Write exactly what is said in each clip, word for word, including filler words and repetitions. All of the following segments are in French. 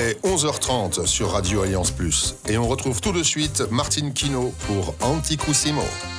est onze heures trente sur Radio Alliance Plus. Et on retrouve tout de suite Martine Quinault pour Antiquissimo.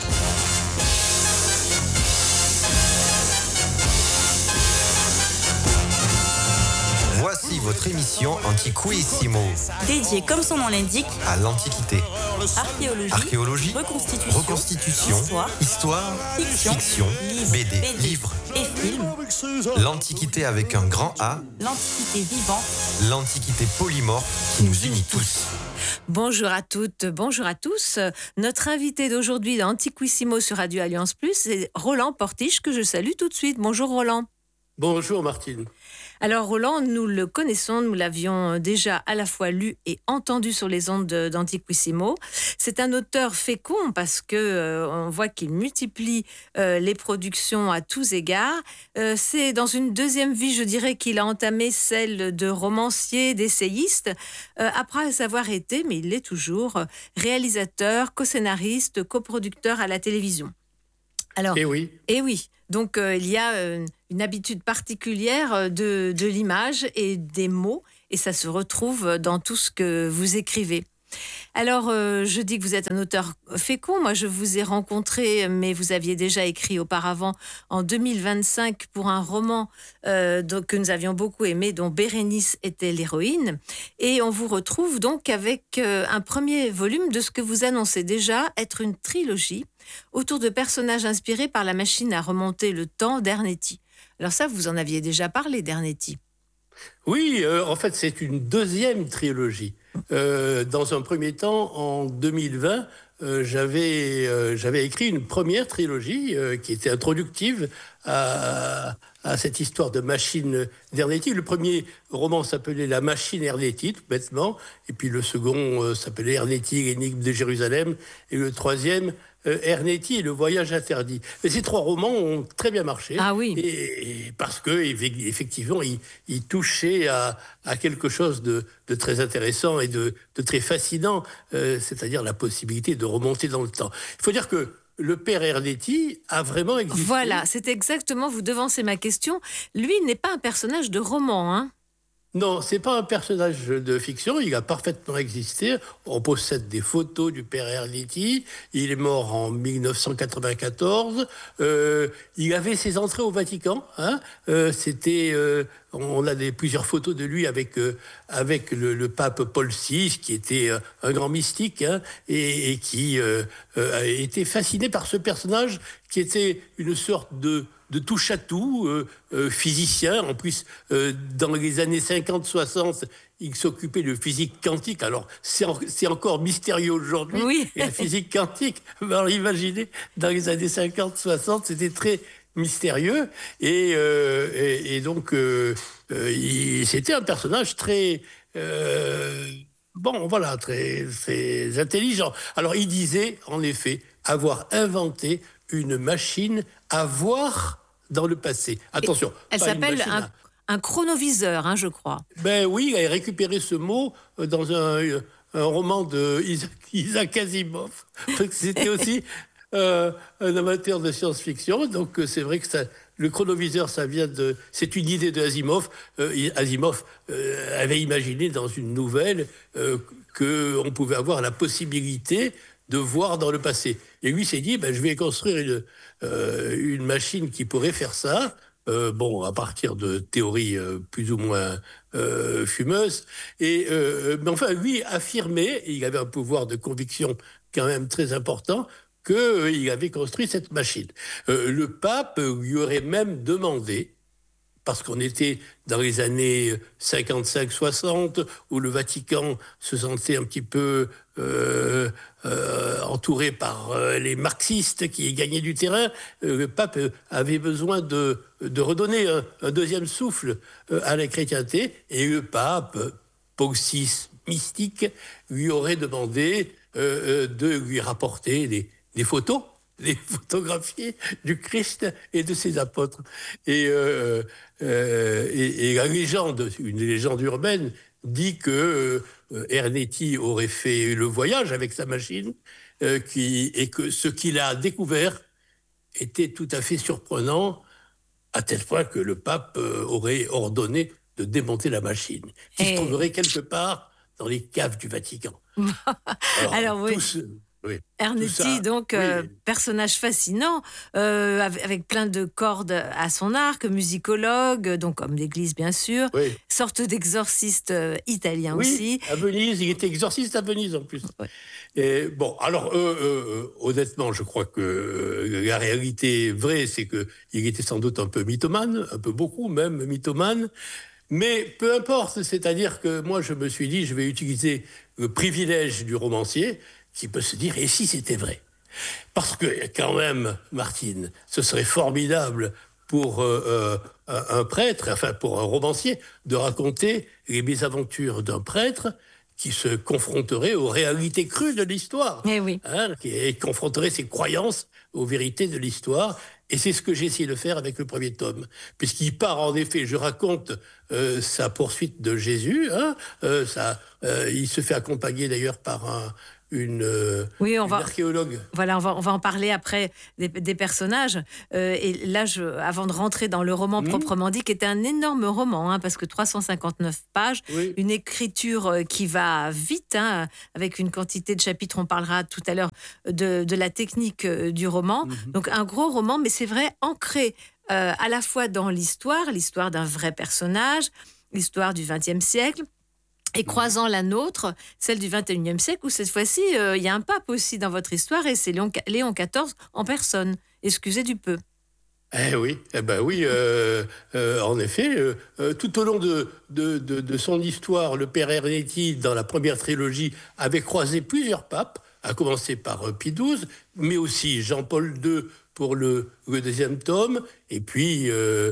Voici votre émission Antiquissimo, dédiée, comme son nom l'indique, à l'Antiquité. Archéologie, Archéologie, reconstitution, reconstitution, histoire, histoire, fiction, fiction, livres, B D, B D, livres, et films. l'Antiquité avec un grand A, L'Antiquité vivante, l'Antiquité polymorphe qui nous unit tous. Bonjour à toutes, bonjour à tous. Notre invité d'aujourd'hui dans Antiquissimo sur Radio Alliance Plus, c'est Roland Portiche, que je salue tout de suite. Bonjour Roland. Bonjour Martine. Alors Roland, nous le connaissons, nous l'avions déjà à la fois lu et entendu sur les ondes d'Antiquissimo. C'est un auteur fécond parce que euh, on voit qu'il multiplie euh, les productions à tous égards. Euh, c'est dans une deuxième vie, je dirais, qu'il a entamé celle de romancier, d'essayiste, euh, après avoir été, mais il l'est toujours, réalisateur, co-scénariste, coproducteur à la télévision. Alors, Eh oui. Eh oui. Donc, euh, il y a euh, une habitude particulière de, de l'image et des mots, et ça se retrouve dans tout ce que vous écrivez. Alors, euh, je dis que vous êtes un auteur fécond. Moi, je vous ai rencontré, mais vous aviez déjà écrit auparavant, en deux mille vingt-cinq, pour un roman euh, donc, que nous avions beaucoup aimé, dont Bérénice était l'héroïne. Et on vous retrouve donc avec euh, un premier volume de ce que vous annoncez déjà être une trilogie autour de personnages inspirés par la machine à remonter le temps d'Ernetti. Alors ça, vous en aviez déjà parlé d'Ernetti. Oui, euh, en fait, c'est une deuxième trilogie. Euh, dans un premier temps, en deux mille vingt, euh, j'avais, euh, j'avais écrit une première trilogie euh, qui était introductive à, à cette histoire de machine d'Ernetti. Le premier roman s'appelait La machine Ernetti, tout bêtement, et puis le second euh, s'appelait Ernetti, l'énigme de Jérusalem, et le troisième, euh, Ernetti et le voyage interdit. Et ces trois romans ont très bien marché. Ah oui. Et, et parce que effectivement, ils, ils touchaient à, à quelque chose de, de très intéressant et de, de très fascinant, euh, c'est-à-dire la possibilité de remonter dans le temps. Il faut dire que le père Ernetti a vraiment existé. Voilà, c'est exactement, vous devancez ma question. Lui n'est pas un personnage de roman, hein ? Non, c'est pas un personnage de fiction, il a parfaitement existé. On possède des photos du père Ernetti. Il est mort en dix-neuf cent quatre-vingt-quatorze. Euh, il avait ses entrées au Vatican. Hein. Euh, c'était, euh, on a des, plusieurs photos de lui avec, euh, avec le, le pape Paul six, qui était euh, un grand mystique, hein, et, et qui euh, euh, a été fasciné par ce personnage qui était une sorte de de touche-à-tout, euh, euh, physicien. En plus, euh, dans les années cinquante soixante, il s'occupait de physique quantique. Alors, c'est, en, c'est encore mystérieux aujourd'hui. Oui. Et la physique quantique, alors imaginez, dans les années cinquante soixante, c'était très mystérieux. Et, euh, et, et donc, euh, euh, il, c'était un personnage très... Euh, bon, voilà, très, très intelligent. Alors, il disait, en effet, avoir inventé une machine à voir dans le passé. Attention. Elle s'appelle un, à... un chronoviseur, hein, je crois. Ben oui, il a récupéré ce mot dans un, un roman de Isaac, Isaac Asimov. C'était aussi euh, un amateur de science-fiction. Donc c'est vrai que ça, le chronoviseur, ça vient de... C'est une idée de Asimov. Euh, Asimov euh, avait imaginé dans une nouvelle euh, qu'on pouvait avoir la possibilité de voir dans le passé. Et lui s'est dit, ben, je vais construire une, euh, une machine qui pourrait faire ça, euh, bon, à partir de théories euh, plus ou moins euh, fumeuses. Et, euh, mais enfin, lui affirmait, et il avait un pouvoir de conviction quand même très important, qu'il euh, avait construit cette machine. Euh, le pape lui aurait même demandé, parce qu'on était dans les années cinquante-cinq soixante, où le Vatican se sentait un petit peu euh, euh, entouré par euh, les marxistes qui gagnaient du terrain. Euh, le pape avait besoin de, de redonner un, un deuxième souffle euh, à la chrétienté, et le pape, Paul six, mystique, lui aurait demandé euh, de lui rapporter des, des photos, les photographies du Christ et de ses apôtres. Et, euh, euh, et, et la légende, une légende urbaine, dit que euh, Ernetti aurait fait le voyage avec sa machine euh, qui, et que ce qu'il a découvert était tout à fait surprenant, à tel point que le pape euh, aurait ordonné de démonter la machine, qui Et- se trouverait quelque part dans les caves du Vatican. Alors, Alors, oui. tout ce- oui. Ernetti, Tout ça, donc, euh, oui. personnage fascinant, euh, avec, avec plein de cordes à son arc, musicologue, donc homme d'église bien sûr, Oui. sorte d'exorciste euh, italien Oui, aussi. à Venise, il était exorciste à Venise en plus. Ouais. Et bon, alors euh, euh, honnêtement, je crois que euh, la réalité vraie, c'est que il était sans doute un peu mythomane, un peu beaucoup même mythomane. Mais peu importe, c'est-à-dire que moi, je me suis dit, je vais utiliser le privilège du romancier qui peut se dire, et si c'était vrai? Parce que quand même, Martine, ce serait formidable pour euh, euh, un un prêtre, enfin pour un romancier, de raconter les mésaventures d'un prêtre qui se confronterait aux réalités crues de l'histoire, Eh oui. hein, qui confronterait ses croyances aux vérités de l'histoire. Et c'est ce que j'ai essayé de faire avec le premier tome, puisqu'il part en effet, je raconte euh, sa poursuite de Jésus, hein, euh, ça, euh, il se fait accompagner d'ailleurs par un, une, euh, Oui, on une va- archéologue. Voilà, on va, on va en parler après des, des personnages. Euh, et là, je, avant de rentrer dans le roman Mhm. proprement dit, qui est un énorme roman, hein, parce que trois cent cinquante-neuf pages, Oui. une écriture euh, qui va vite, hein, avec une quantité de chapitres. On parlera tout à l'heure de, de la technique euh, du roman. Mhm. Donc un gros roman, mais c'est vrai, ancré euh, à la fois dans l'histoire, l'histoire d'un vrai personnage, l'histoire du vingtième siècle, et croisant la nôtre, celle du vingt et unième siècle, où cette fois-ci, euh, il y a un pape aussi dans votre histoire, et c'est Léon, Léon quatorze en personne. Excusez du peu. Eh oui, eh ben oui, euh, euh, en effet, euh, euh, tout au long de, de, de, de son histoire, le père Ernetti, dans la première trilogie, avait croisé plusieurs papes, à commencer par euh, Pie douze, mais aussi Jean-Paul deux pour le, le deuxième tome, et puis... Euh,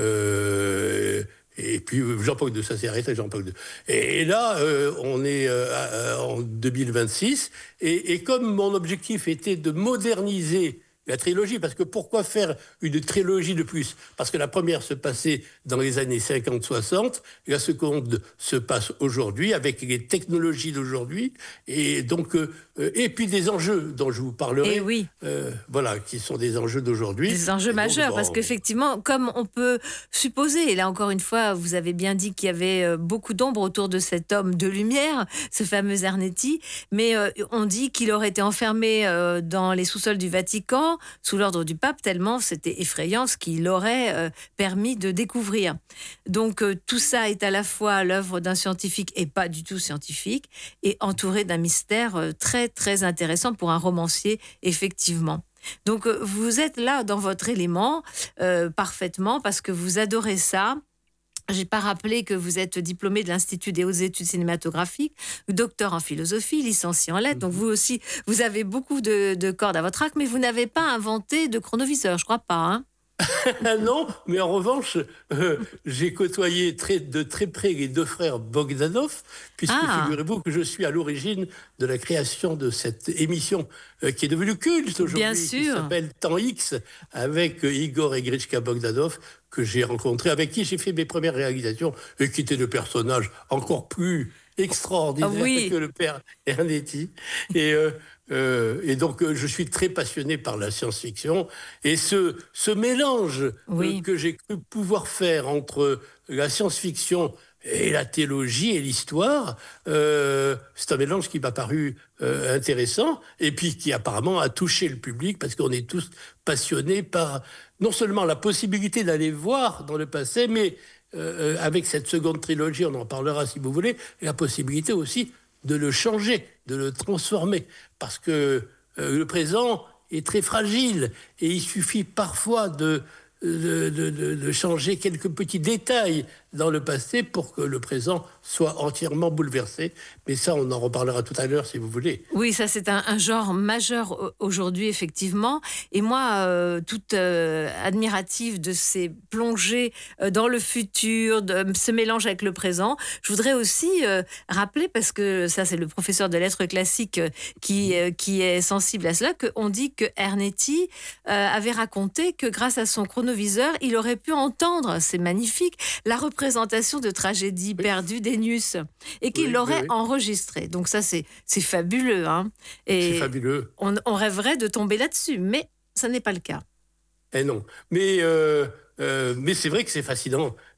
euh, et puis Jean-Paul deux, ça s'est arrêté Jean-Paul deux. Et, et là, euh, on est euh, en deux mille vingt-six, et, et comme mon objectif était de moderniser la trilogie, parce que pourquoi faire une trilogie de plus? Parce que la première se passait dans les années cinquante soixante, la seconde se passe aujourd'hui avec les technologies d'aujourd'hui, et donc euh, et puis des enjeux dont je vous parlerai, Eh oui. euh, voilà, qui sont des enjeux d'aujourd'hui. Des enjeux Et donc, majeurs, bon, parce qu'effectivement, comme on peut supposer, et là encore une fois, vous avez bien dit qu'il y avait euh, beaucoup d'ombre autour de cet homme de lumière, ce fameux Ernetti, mais euh, on dit qu'il aurait été enfermé euh, dans les sous-sols du Vatican, sous l'ordre du pape, tellement c'était effrayant ce qu'il aurait euh, permis de découvrir. Donc euh, tout ça est à la fois l'œuvre d'un scientifique et pas du tout scientifique, et entouré d'un mystère euh, très très intéressant pour un romancier, effectivement. Donc euh, vous êtes là dans votre élément euh, parfaitement parce que vous adorez ça. J'ai pas rappelé que vous êtes diplômé de l'Institut des hautes études cinématographiques, docteur en philosophie, licencié en lettres. Donc vous aussi, vous avez beaucoup de, de cordes à votre arc, mais vous n'avez pas inventé de chronoviseur, je crois pas. Hein. Ah non, mais en revanche, euh, j'ai côtoyé très, de très près les deux frères Bogdanov, puisque Ah. figurez-vous que je suis à l'origine de la création de cette émission euh, qui est devenue culte aujourd'hui, Bien qui sûr. s'appelle Temps X, avec euh, Igor et Gritchka Bogdanov, que j'ai rencontré, avec qui j'ai fait mes premières réalisations, et qui étaient de personnages encore plus extraordinaires Ah oui. que le père Ernetti. Et... euh, Euh, et donc, euh, je suis très passionné par la science-fiction. Et ce, ce mélange euh, Oui. que j'ai cru pouvoir faire entre la science-fiction et la théologie et l'histoire, euh, c'est un mélange qui m'a paru euh, intéressant et puis qui apparemment a touché le public parce qu'on est tous passionnés par non seulement la possibilité d'aller voir dans le passé, mais euh, avec cette seconde trilogie, on en parlera si vous voulez, la possibilité aussi de le changer, de le transformer, parce que euh, le présent est très fragile et il suffit parfois de, de, de, de, de changer quelques petits détails dans le passé pour que le présent soit entièrement bouleversé. Mais ça, on en reparlera tout à l'heure si vous voulez. Oui, ça c'est un, un genre majeur au- aujourd'hui, effectivement. Et moi, euh, toute euh, admirative de ces plongées euh, dans le futur, de ce mélange avec le présent, je voudrais aussi euh, rappeler, parce que ça c'est le professeur de lettres classiques euh, qui, euh, qui est sensible à cela, qu'on dit que Ernetti euh, avait raconté que grâce à son chronoviseur, il aurait pu entendre, c'est magnifique, la représentation de tragédie perdue d'Ennius, et qu'il Oui, l'aurait oui, oui. enregistrée. Donc ça c'est c'est fabuleux, hein. Et C'est fabuleux. on, on rêverait de tomber là-dessus, mais ça n'est pas le cas. Eh non. Mais, euh, euh, mais c'est vrai que c'est fascinant.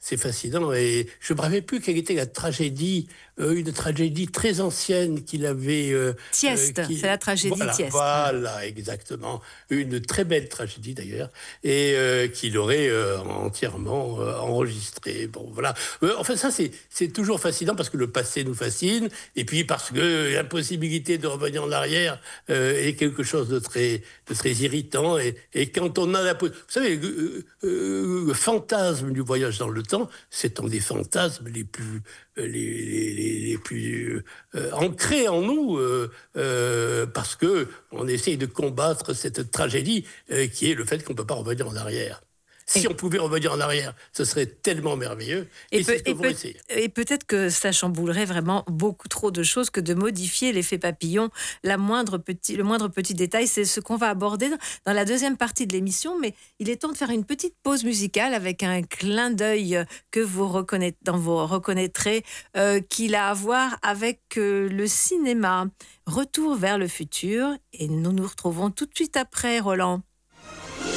c'est fascinant. Et je ne me rappelle plus quelle était la tragédie, euh, une tragédie très ancienne qu'il avait... Euh, Tieste, euh, qui- c'est la tragédie voilà, Tieste. Voilà, exactement. Une très belle tragédie d'ailleurs, et euh, qu'il aurait euh, entièrement euh, enregistrée. Bon, voilà. Euh, enfin, ça, c'est, c'est toujours fascinant parce que le passé nous fascine, et puis parce que l'impossibilité de revenir en arrière euh, est quelque chose de très, de très irritant. Et, et quand on a la... Vous savez, euh, euh, le fantasme du voyage dans le temps, c'est un des fantasmes les plus, euh, les, les, les, les plus euh, ancrés en nous, euh, euh, parce que on essaye de combattre cette tragédie euh, qui est le fait qu'on ne peut pas revenir en arrière. Si Et- on pouvait revenir en arrière, ce serait tellement merveilleux. Et, Et, c'est peut- ce que et vous peut- essayez. et peut-être que ça chamboulerait vraiment beaucoup trop de choses que de modifier l'effet papillon. La moindre petit, le moindre petit détail, c'est ce qu'on va aborder dans la deuxième partie de l'émission. Mais il est temps de faire une petite pause musicale avec un clin d'œil que vous, reconnaît, dans vous reconnaîtrez, euh, qu'il a à voir avec euh, le cinéma. Retour vers le futur. Et nous nous retrouvons tout de suite après, Roland.